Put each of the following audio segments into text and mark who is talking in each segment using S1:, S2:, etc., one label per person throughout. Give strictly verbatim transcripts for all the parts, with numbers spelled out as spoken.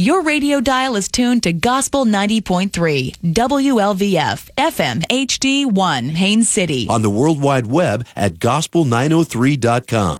S1: Your radio dial is tuned to Gospel ninety point three, W L V F, F M H D one, Haines City.
S2: On the World Wide Web at gospel nine oh three dot com.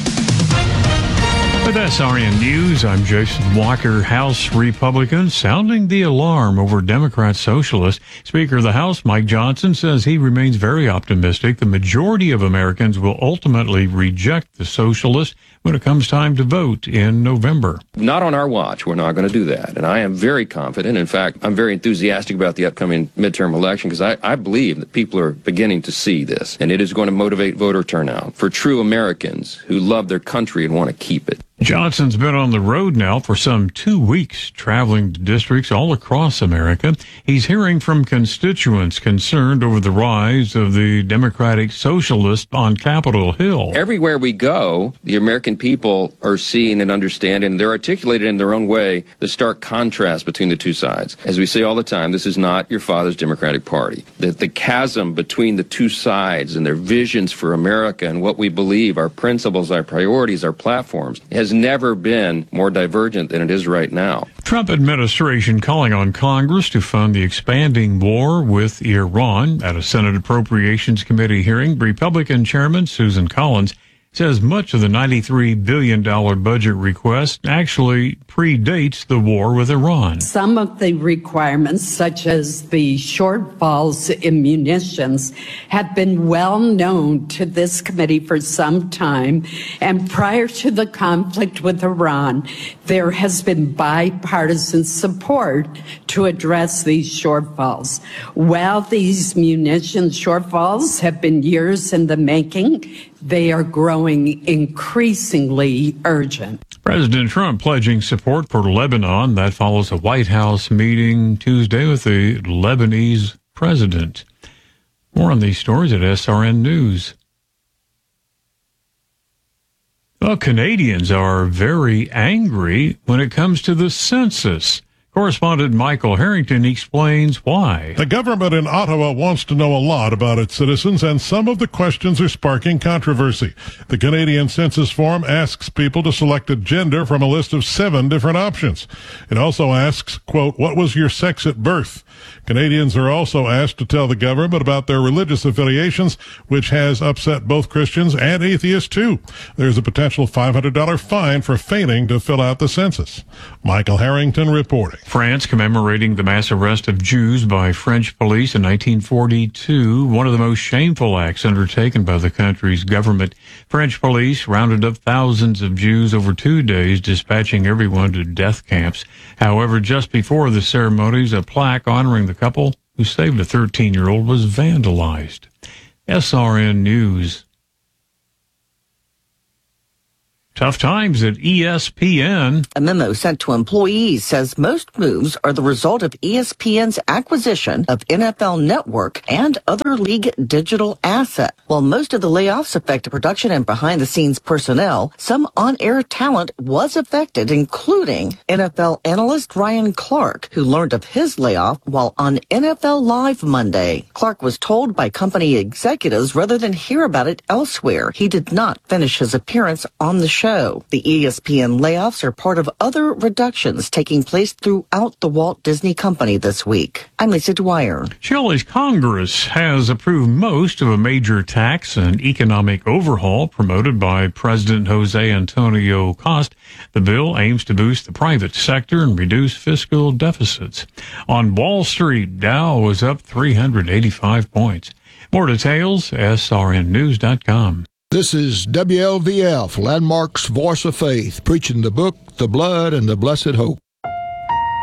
S3: With S R N News, I'm Jason Walker. House Republicans sounding the alarm over Democrat Socialists. Speaker of the House, Mike Johnson, says he remains very optimistic the majority of Americans will ultimately reject the socialists when it comes time to vote in November.
S4: Not on our watch. We're not going to do that. And I am very confident. In fact, I'm very enthusiastic about the upcoming midterm election because I, I believe that people are beginning to see this. And it is going to motivate voter turnout for true Americans who love their country and want to keep it.
S3: Johnson's been on the road now for some two weeks, traveling to districts all across America. He's hearing from constituents concerned over the rise of the Democratic Socialists on Capitol Hill.
S4: Everywhere we go, the American people are seeing and understanding, and they're articulated in their own way, the stark contrast between the two sides. As we say all the time, this is not your father's Democratic Party. The, the chasm between the two sides and their visions for America and what we believe, our principles, our priorities, our platforms, has never been more divergent than it is right now.
S3: Trump administration calling on Congress to fund the expanding war with Iran. At a Senate Appropriations Committee hearing, Republican Chairman Susan Collins says much of the ninety-three billion dollars budget request actually predates the war with Iran.
S5: Some of the requirements, such as the shortfalls in munitions, have been well known to this committee for some time. And prior to the conflict with Iran, there has been bipartisan support to address these shortfalls. While these munitions shortfalls have been years in the making, they are growing increasingly urgent.
S3: President Trump pledging support for Lebanon. That follows a White House meeting Tuesday with the Lebanese president. More on these stories at S R N News. Well, Canadians are very angry when it comes to the census. Correspondent Michael Harrington explains why.
S6: The government in Ottawa wants to know a lot about its citizens, and some of the questions are sparking controversy. The Canadian Census Form asks people to select a gender from a list of seven different options. It also asks, quote, what was your sex at birth? Canadians are also asked to tell the government about their religious affiliations, which has upset both Christians and atheists, too. There's a potential five hundred dollars fine for failing to fill out the census. Michael Harrington reporting.
S3: France commemorating the mass arrest of Jews by French police in nineteen forty-two, one of the most shameful acts undertaken by the country's government. French police rounded up thousands of Jews over two days, dispatching everyone to death camps. However, just before the ceremonies, a plaque honoring the couple who saved a thirteen-year-old was vandalized. S R N News. Tough times at E S P N.
S7: A memo sent to employees says most moves are the result of E S P N's acquisition of N F L Network and other league digital asset. While most of the layoffs affected production and behind-the-scenes personnel, some on-air talent was affected, including N F L analyst Ryan Clark, who learned of his layoff while on N F L Live Monday. Clark was told by company executives rather than hear about it elsewhere. He did not finish his appearance on the show. Show. The E S P N layoffs are part of other reductions taking place throughout the Walt Disney Company this week. I'm Lisa Dwyer.
S3: Chile's Congress has approved most of a major tax and economic overhaul promoted by President Jose Antonio Costa. The bill aims to boost the private sector and reduce fiscal deficits. On Wall Street, Dow was up three hundred eighty-five points. More details, S R N news dot com.
S8: This is W L V F, Landmark's Voice of Faith, preaching the book, the blood, and the blessed hope.